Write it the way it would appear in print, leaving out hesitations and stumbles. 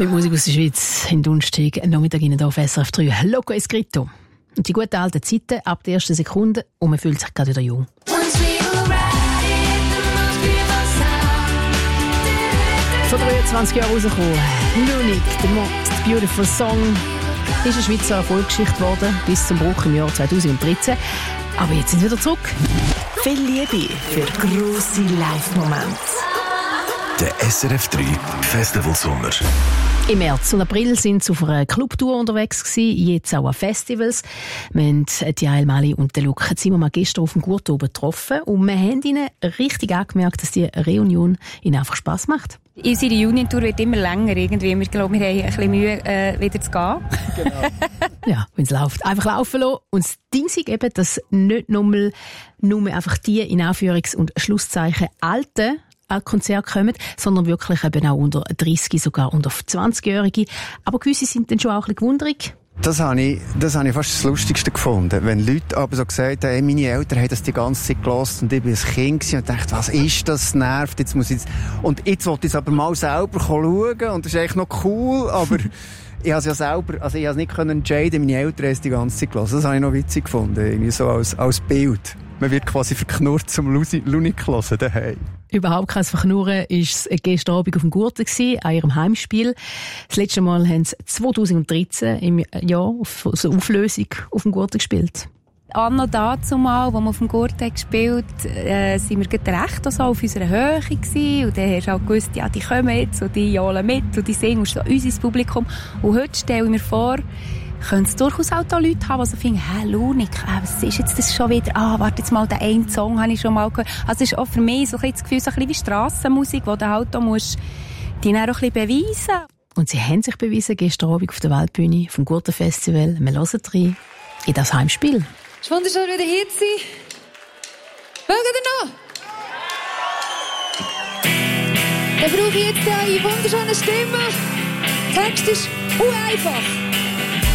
Mit Musik aus der Schweiz, in Donnerstag, Nachmittag hier auf SRF 3. Loco Escrito. Und die guten alten Zeiten ab der ersten Sekunde und man fühlt sich gerade wieder jung. Vor 23 Jahren rausgekommen. Lunik, The Most Beautiful Song, ist eine Schweizer Erfolgsgeschichte geworden, bis zum Bruch im Jahr 2013. Aber jetzt sind wir wieder zurück. Viel Liebe für grosse Live-Momente. Der SRF 3 Festival Sommer. Im März und April sind sie auf einer Clubtour unterwegs gewesen, jetzt auch an Festivals. Wir haben die Mali und den Luca Zimmermann gestern auf dem Gurt oben getroffen und wir haben ihnen richtig angemerkt, dass die Reunion ihnen einfach Spass macht. Unsere Reunion-Tour wird immer länger irgendwie. Wir glauben, wir haben ein bisschen Mühe, wieder zu gehen. Genau. Ja, wenn es läuft. Einfach laufen lassen. Und das Ding ist eben, dass nicht nur einfach die, in Anführungs- und Schlusszeichen, alten Konzerte kommen, sondern wirklich eben auch unter 30, sogar unter 20-Jährige. Aber gewisse sind dann schon auch ein bisschen gewundrig. Das habe ich fast das Lustigste gefunden. Wenn Leute aber so gesagt haben, meine Eltern haben das die ganze Zeit gehört und ich war ein Kind und dachte, was ist das, das nervt, jetzt muss ich und jetzt wollte ich es aber mal selber schauen und das ist eigentlich noch cool, aber ich habe es ja selber, also ich habe es nicht entscheiden, meine Eltern haben es die ganze Zeit gehört. Das habe ich noch witzig gefunden, irgendwie so als Bild. Man wird quasi verknurrt zum Lunik hören daheim. Überhaupt kein Verknurren war es gestern Abend auf dem Gurten an ihrem Heimspiel. Das letzte Mal haben sie 2013 im Jahr auf so Auflösung auf dem Gurten gespielt. Anno dazumal, als wir auf dem Gurten gespielt haben, sind wir gerade recht also auf unserer Höhe gewesen. Und dann hast du auch gewusst, ja, die kommen jetzt und die johlen mit und die singen so unser Publikum. Und heute stelle ich mir vor, könnte es durchaus auch da Leute haben, die so finden, Lunik, was ist jetzt das schon wieder? Warte jetzt mal, den einen Song habe ich schon mal gehört. Also es ist auch für mich so ein das Gefühl, so ein bisschen wie Strassenmusik, wo du halt auch musst, die dann auch ein bisschen beweisen. Und sie haben sich bewiesen gestern Abend auf der Weltbühne vom Gurtenfestival. Wir hören rein in das Heimspiel. Es ist wunderschön, wieder hier zu sein. Mögt ihr noch? Dann brauche ich jetzt eine wunderschöne Stimme. Der Text ist uneinfach.